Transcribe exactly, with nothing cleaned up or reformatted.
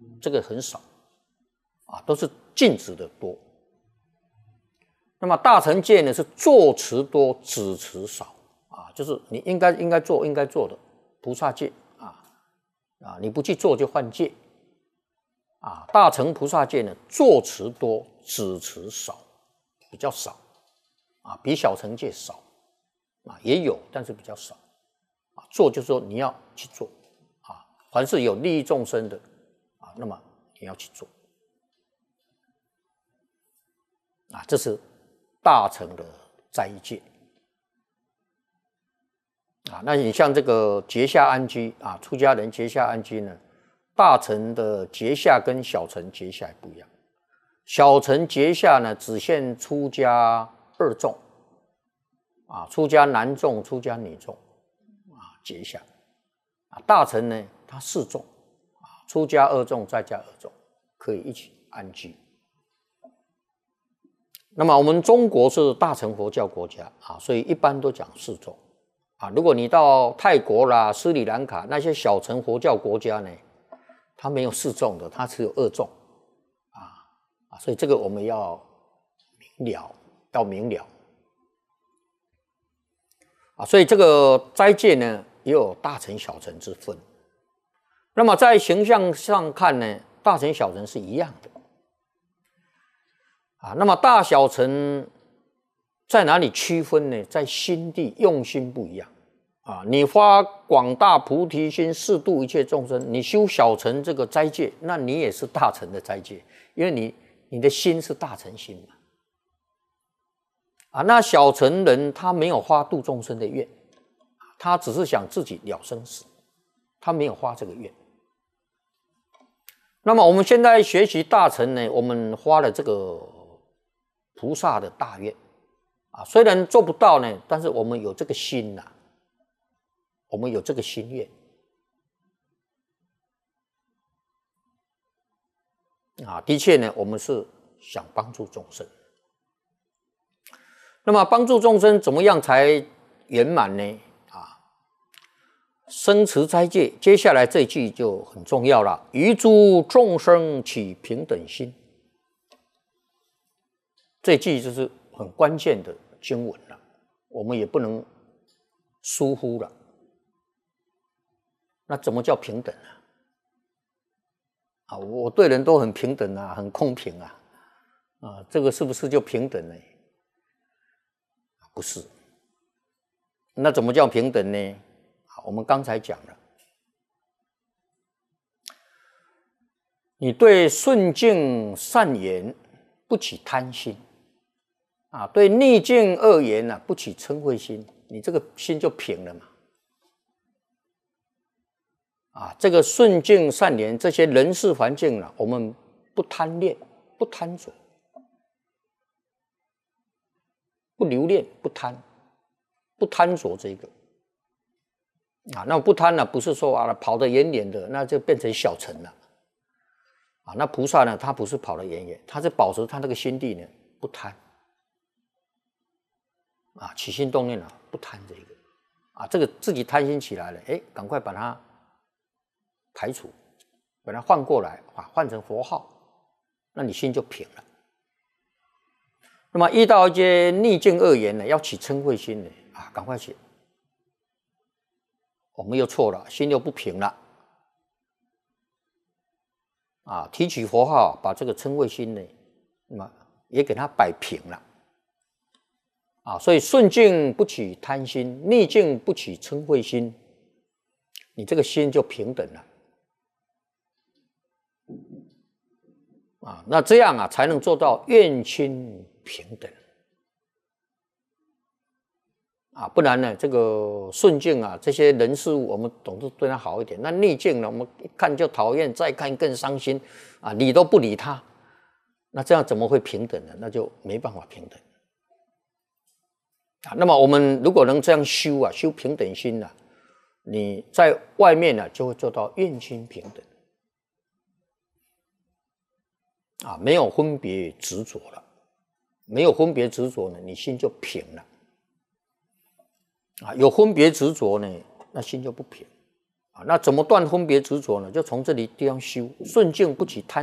这个很少啊，都是静止的多。那么大乘戒呢是坐持多，止持少啊，就是你应该应该做应该做的菩萨戒啊啊，你不去做就犯戒啊。大乘菩萨戒呢，坐持多，止持少，比较少啊，比小乘戒少啊，也有，但是比较少啊。做就是说你要去做啊，凡是有利益众生的啊，那么你要去做啊，这是大乘的斋戒啊。那你像这个结下安居啊，出家人结下安居呢，大乘的结下跟小乘结下也不一样。小乘结下呢，只限出家二众啊，出家男众、出家女众啊结下啊。大乘呢，它四众啊，出家二众、在家二众可以一起安居。那么我们中国是大乘佛教国家啊，所以一般都讲四众啊。如果你到泰国啦、斯里兰卡那些小乘佛教国家呢，它没有四众的，它只有二众啊啊，所以这个我们要明了，要明了啊。所以这个斋戒呢，也有大乘、小乘之分。那么在形象上看呢，大乘、小乘是一样的。啊，那么大小乘在哪里区分呢？在心地用心不一样啊！你发广大菩提心，誓度一切众生，你修小乘这个斋戒，那你也是大乘的斋戒，因为你你的心是大乘心嘛。啊，那小乘人他没有发度众生的愿，他只是想自己了生死，他没有发这个愿。那么我们现在学习大乘呢，我们发了这个菩萨的大愿啊，虽然做不到呢，但是我们有这个心呐、啊，我们有这个心愿啊，的确呢，我们是想帮助众生。那么帮助众生怎么样才圆满呢？啊，生持斋戒，接下来这一句就很重要了：于诸众生起平等心。这句就是很关键的经文了，我们也不能疏忽了。那怎么叫平等呢？啊，我对人都很平等啊，很公平啊，啊，这个是不是就平等呢？不是。那怎么叫平等呢？我们刚才讲了，你对顺境善言不起贪心。啊，对逆境恶言啊，不起嗔恚心，你这个心就平了嘛。啊，这个顺境善言，这些人事环境啊，我们不贪恋，不贪着，不留恋，不贪，不贪着这个。啊，那不贪呢、啊，不是说啊跑得远远的，那就变成小乘了。啊，那菩萨呢，他不是跑得远远，他是保持他那个心地呢，不贪。啊，起心动念啊，不贪这个，啊，这个自己贪心起来了，哎，赶快把它排除，把它换过来，啊，换成佛号，那你心就平了。那么遇到一些逆境恶言呢，要起嗔恚心呢，啊，赶快起，我们又错了，心又不平了，啊，提起佛号，把这个嗔恚心呢，那么也给它摆平了。啊，所以顺境不起贪心，逆境不起嗔恚心，你这个心就平等了。啊，那这样啊，才能做到愿亲平等。啊，不然呢，这个顺境啊，这些人事物我们总是对他好一点，那逆境呢，我们一看就讨厌，再看更伤心，啊，理都不理他，那这样怎么会平等呢？那就没办法平等。啊，那么我们如果能这样修啊，修平等心啊，你在外面呢、啊、就会做到愿亲平等，啊，没有分别执着了，没有分别执着呢，你心就平了，啊，有分别执着呢，那心就不平， 啊，那怎么断分别执着呢？就从这里地方修，顺境不起贪